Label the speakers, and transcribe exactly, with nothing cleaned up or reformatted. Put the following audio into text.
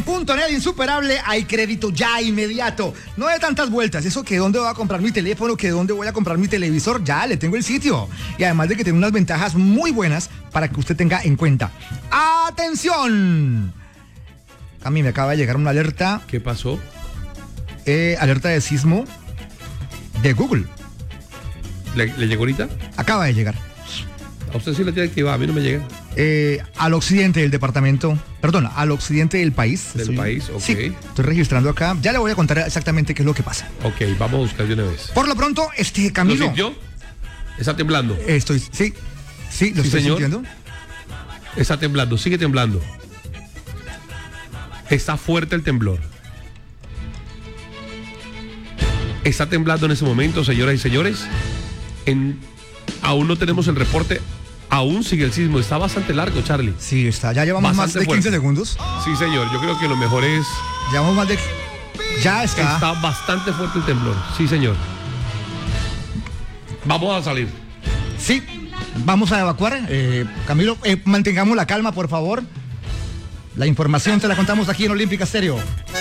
Speaker 1: En Puntonet Insuperable hay crédito ya inmediato. No de tantas vueltas. Eso que dónde voy a comprar mi teléfono, que dónde voy a comprar mi televisor, ya le tengo el sitio. Y además de que tiene unas ventajas muy buenas para que usted tenga en cuenta. ¡Atención! A mí me acaba de llegar una alerta.
Speaker 2: ¿Qué pasó?
Speaker 1: Eh, alerta de sismo de Google.
Speaker 2: ¿Le, le llegó ahorita?
Speaker 1: Acaba de llegar.
Speaker 2: A usted sí le tiene activada, a mí no me llega.
Speaker 1: Eh, al occidente del departamento, perdón, al occidente del país.
Speaker 2: Del
Speaker 1: estoy,
Speaker 2: país, ok.
Speaker 1: Sí, estoy registrando acá. Ya le voy a contar exactamente qué es lo que pasa.
Speaker 2: Ok, vamos a buscar de una vez.
Speaker 1: Por lo pronto, este Camilo.
Speaker 2: ¿Lo sintió? ¿Está temblando?
Speaker 1: Estoy, sí, sí, lo
Speaker 2: Sí,
Speaker 1: estoy
Speaker 2: señor.
Speaker 1: sintiendo.
Speaker 2: Está temblando, sigue temblando. Está fuerte el temblor. Está temblando en ese momento, señoras y señores. En, aún no tenemos el reporte. Aún sigue el sismo. Está bastante largo, Charlie.
Speaker 1: Sí, está. Ya llevamos
Speaker 2: Bastante
Speaker 1: más de quince
Speaker 2: fuerte.
Speaker 1: segundos.
Speaker 2: Sí, señor. Yo creo que lo mejor es...
Speaker 1: Llevamos más de... Ya está.
Speaker 2: Está bastante fuerte el temblor. Sí, señor. Vamos a salir.
Speaker 1: Sí, vamos a evacuar. Eh, Camilo, eh, mantengamos la calma, por favor. La información te la contamos aquí en Olímpica Estéreo.